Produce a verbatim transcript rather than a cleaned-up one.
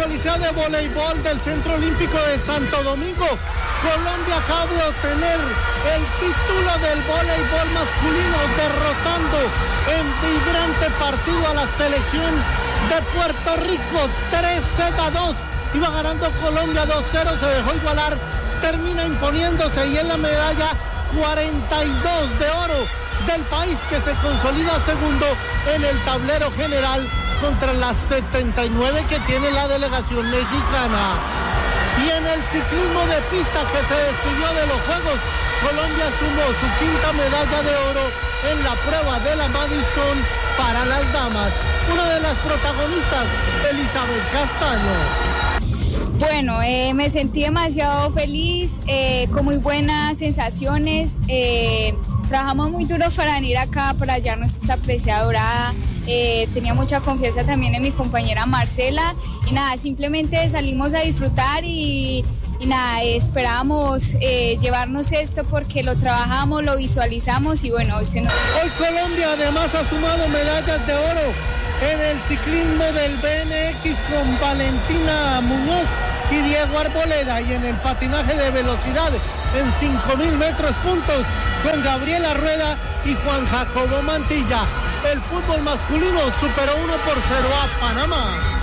Coliseo de Voleibol del Centro Olímpico de Santo Domingo, Colombia acaba de obtener el título del voleibol masculino, derrotando en vibrante partido a la selección de Puerto Rico, tres a dos. Iba ganando Colombia dos cero, se dejó igualar, termina imponiéndose y es la medalla cuarenta y dos de oro del país, que se consolida segundo en el tablero general contra las setenta y nueve que tiene la delegación mexicana. Y en el ciclismo de pista, que se despidió de los Juegos, Colombia sumó su quinta medalla de oro en la prueba de la Madison para las damas. Una de las protagonistas, Elizabeth Castaño. Bueno, eh, me sentí demasiado feliz, eh, con muy buenas sensaciones. Eh, trabajamos muy duro para venir acá, para hallarnos esta preciada dorada. Eh, tenía mucha confianza también en mi compañera Marcela. Y nada, simplemente salimos a disfrutar y, y nada, esperábamos eh, llevarnos esto porque lo trabajamos, lo visualizamos y bueno, hoy se nos... Hoy Colombia además ha sumado medallas de oro en el ciclismo del B M X con Valentina Muñoz y Diego Arboleda, y en el patinaje de velocidad en cinco mil metros puntos con Gabriela Rueda y Juan Jacobo Mantilla. El fútbol masculino superó uno por cero a Panamá.